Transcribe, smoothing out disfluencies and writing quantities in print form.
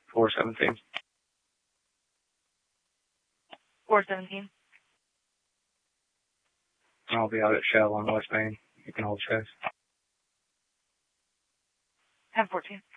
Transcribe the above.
417. 417. I'll be out at Shell on West Main. You can hold chase. 1014.